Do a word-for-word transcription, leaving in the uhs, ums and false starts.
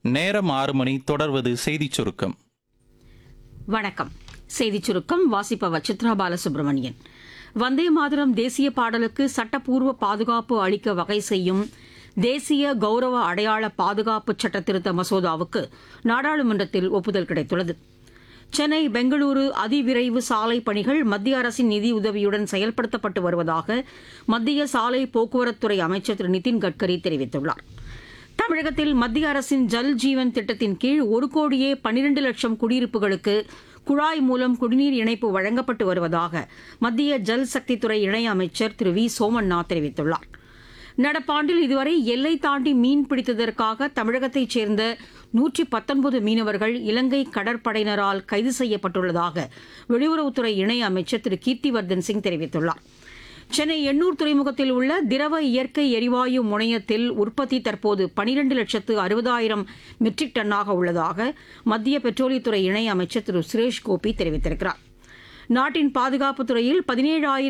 நேரம் ஆறு மணி. தொடர்வது செய்திச் சுருக்கம். வணக்கம். செய்திச் சுருக்கம் வாசிப்பவர் சித்ரா பாலசுப்ரமணியன். வந்தே மாதரம் தேசிய பாடலுக்கு சட்டப்பூர்வ பாதுகாப்பு அளிக்க வகை செய்யும் தேசிய கௌரவ அடையாள பாதுகாப்பு சட்ட திருத்த மசோதாவுக்கு நாடாளுமன்றத்தில் ஒப்புதல் கிடைத்துள்ளது. சென்னை பெங்களூரு அதிவிரைவு சாலை பணிகள் மத்திய அரசின் நிதியுதவியுடன் செயல்படுத்தப்பட்டு வருவதாக மத்திய சாலை போக்குவரத்துறை அமைச்சர் திரு நிதின் கட்கரி தெரிவித்துள்ளார். தமிழகத்தில் மத்திய அரசின் ஜல் ஜீவன் திட்டத்தின் கீழ் ஒரு கோடியே பன்னிரண்டு லட்சம் குடியிருப்புகளுக்கு குழாய் மூலம் குடிநீர் இணைப்பு வழங்கப்பட்டு வருவதாக மத்திய ஜல் சக்தித்துறை இணையமைச்சர் திரு வி சோமண்ணா தெரிவித்துள்ளார். நடப்பாண்டில் இதுவரை எல்லை தாண்டி மீன் பிடித்ததற்காக தமிழகத்தைச் சேர்ந்த நூற்றி பத்தொன்பது மீனவர்கள் இலங்கை கடற்படையினரால் கைது செய்யப்பட்டுள்ளதாக வெளியுறவுத்துறை இணையமைச்சர் திரு கீர்த்திவர்தன் சிங் தெரிவித்துள்ளார். சென்னை எண்ணூர் துறைமுகத்தில் உள்ள திரவ இயற்கை எரிவாயு முனையத்தில் உற்பத்தி தற்போது பனிரண்டு லட்சத்து அறுபதாயிரம் மெட்ரிக் டன்னாக உள்ளதாக மத்திய பெட்ரோலியத்துறை இணையமைச்சர் திரு சுரேஷ் கோபி தெரிவித்திருக்கிறார். நாட்டின் பாதுகாப்புத் துறையில் பதினேழாயிரம்